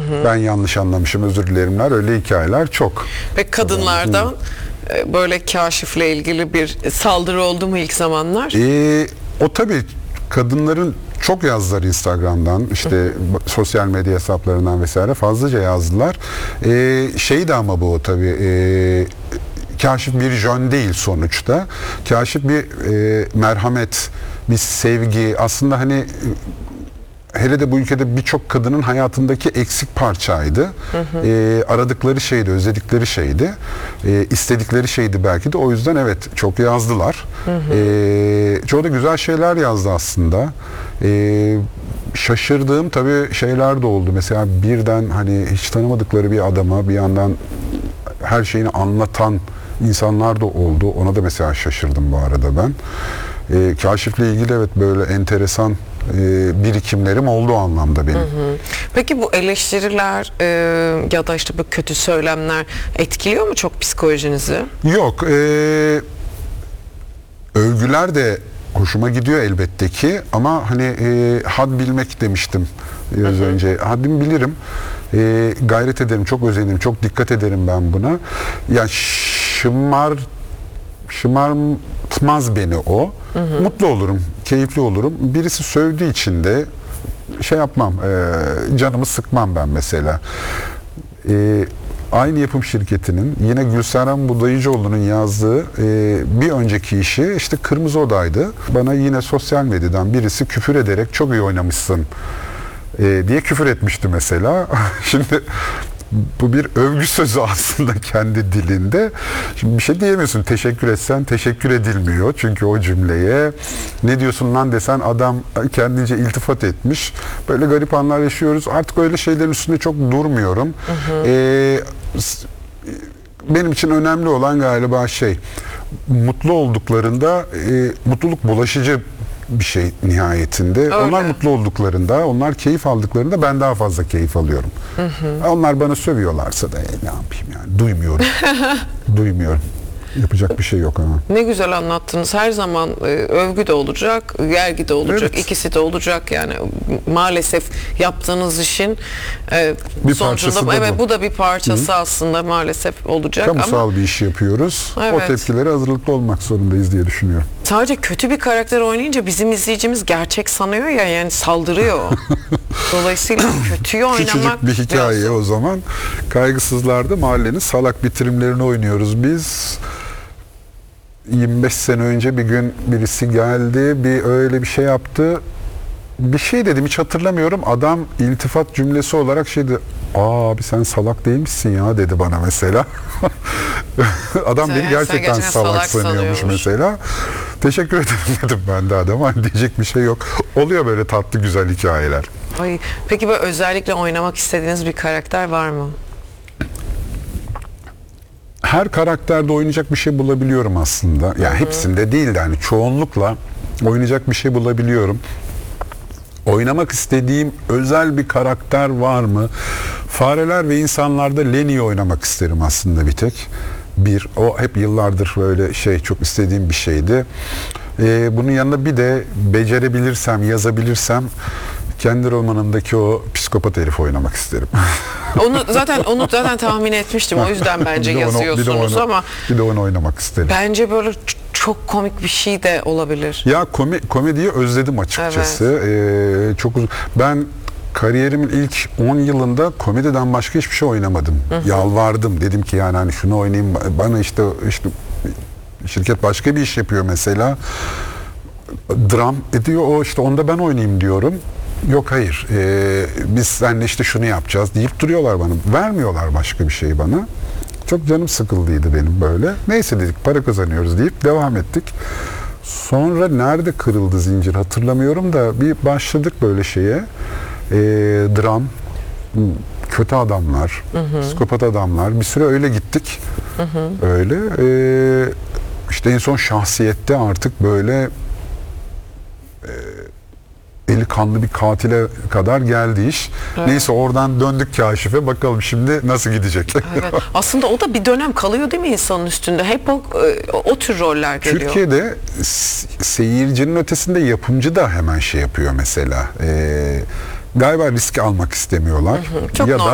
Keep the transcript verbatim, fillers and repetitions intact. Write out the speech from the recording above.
hı. Ben yanlış anlamışım, özür dilerimler. Öyle hikayeler çok. Peki kadınlardan hı. böyle kaşifle ilgili bir saldırı oldu mu ilk zamanlar? Ee, o tabii kadınların çok yazdılar Instagram'dan, işte hı hı. sosyal medya hesaplarından vesaire fazlaca yazdılar. Ee, şeydi ama bu tabii e, kaşif bir jön değil sonuçta. Kaşif bir e, merhamet, bir sevgi. Aslında hani hele de bu ülkede birçok kadının hayatındaki eksik parçaydı. Hı hı. E, aradıkları şeydi, özledikleri şeydi. E, istedikleri şeydi belki de. O yüzden evet çok yazdılar. Hı hı. E, çoğu da güzel şeyler yazdı aslında. E, şaşırdığım tabii şeyler de oldu. Mesela birden hani hiç tanımadıkları bir adama bir yandan her şeyini anlatan insanlar da oldu. Ona da mesela şaşırdım bu arada ben. E, kaşifle ilgili evet böyle enteresan e, birikimlerim oldu o anlamda benim. Hı hı. Peki bu eleştiriler e, ya da işte bu kötü söylemler etkiliyor mu çok psikolojinizi? Yok. E, övgüler de hoşuma gidiyor elbette ki ama hani e, had bilmek demiştim biraz hı hı. önce. Haddimi bilirim. E, gayret ederim, çok özenirim, çok dikkat ederim ben buna. Ya şımar şımartmaz beni o. Hı hı. Mutlu olurum, keyifli olurum. Birisi sövdüğü için de şey yapmam, e, canımı sıkmam ben mesela. E, aynı yapım şirketinin yine Gülseren Budayıcıoğlu'nun yazdığı e, bir önceki işi işte Kırmızı Oda'ydı. Bana yine sosyal medyadan birisi küfür ederek çok iyi oynamışsın e, diye küfür etmişti mesela. Şimdi bu bir övgü sözü aslında kendi dilinde. Şimdi bir şey diyemiyorsun. Teşekkür etsen teşekkür edilmiyor. Çünkü o cümleye ne diyorsun lan desen adam kendince iltifat etmiş. Böyle garip anlar yaşıyoruz. Artık öyle şeylerin üstünde çok durmuyorum. Hı hı. Ee, benim için önemli olan galiba şey, mutlu olduklarında e, mutluluk bulaşıcı bir şey nihayetinde. Öyle. Onlar mutlu olduklarında, onlar keyif aldıklarında ben daha fazla keyif alıyorum. Hı hı. Onlar bana sövüyorlarsa da e, ne yapayım yani, duymuyorum. duymuyorum. Yapacak bir şey yok ama. Ne güzel anlattınız. Her zaman e, övgü de olacak, yergi de olacak, evet. ikisi de olacak yani. Maalesef yaptığınız işin e, bir sonucunda evet bu. bu da bir parçası Hı. aslında maalesef olacak. Kamusal ama bir iş yapıyoruz. Evet. O tepkilere hazırlıklı olmak zorundayız diye düşünüyorum. Sadece kötü bir karakter oynayınca bizim izleyicimiz gerçek sanıyor ya, yani saldırıyor. Dolayısıyla kötüyü oynamak küçücük bir hikaye biraz... o zaman. Kaygısızlar'da mahallenin salak bitirimlerini oynuyoruz biz. yirmi beş sene önce bir gün birisi geldi, bir öyle bir şey yaptı. Bir şey dedim, hiç hatırlamıyorum. Adam iltifat cümlesi olarak şeydi. Aa abi sen salak değil misin ya dedi bana mesela. Adam sen, beni gerçekten, gerçekten salak, salak sanıyormuş mesela. Teşekkür ederim dedim ben de adama. Diyecek bir şey yok. Oluyor böyle tatlı güzel hikayeler. Ay, peki böyle özellikle oynamak istediğiniz bir karakter var mı? Her karakterde oynayacak bir şey bulabiliyorum aslında. Yani Hı-hı. hepsinde değil de hani çoğunlukla oynayacak bir şey bulabiliyorum. Oynamak istediğim özel bir karakter var mı? Fareler ve insanlarda Lenny'yi oynamak isterim aslında bir tek. Bir, o hep yıllardır böyle şey çok istediğim bir şeydi. Ee, bunun yanında bir de becerebilirsem, yazabilirsem kendi romanımdaki o psikopat herif oynamak isterim. Onu zaten onu zaten tahmin etmiştim. O yüzden bence bir yazıyorsunuz onu, bir onu, ama bir de onu oynamak isterim. Bence böyle çok komik bir şey de olabilir. Ya komi, komediyi özledim açıkçası. Evet. Ee, çok uzun. Ben kariyerimin ilk on yılında komediden başka hiçbir şey oynamadım. Hı hı. Yalvardım. Dedim ki yani hani şunu oynayayım. Bana işte işte şirket başka bir iş yapıyor mesela. Dram ediyor o işte onda ben oynayayım diyorum. Yok hayır. Ee, biz seninle işte şunu yapacağız deyip duruyorlar bana. Vermiyorlar başka bir şey bana. Çok canım sıkıldıydı benim böyle. Neyse dedik para kazanıyoruz deyip devam ettik. Sonra nerede kırıldı zincir hatırlamıyorum da bir başladık böyle şeye. Ee, dram, kötü adamlar, hı hı. psikopat adamlar. Bir süre öyle gittik. Hı hı. Öyle. Ee, işte en son Şahsiyet'te artık böyle e, eli kanlı bir katile kadar geldi iş. Evet. Neyse oradan döndük kaşife. Bakalım şimdi nasıl gidecek. Evet. Aslında o da bir dönem kalıyor değil mi insanın üstünde? Hep o, o tür roller geliyor. Türkiye'de seyircinin ötesinde yapımcı da hemen şey yapıyor mesela. Ee, galiba risk almak istemiyorlar. Hı hı. Çok ya normal. Da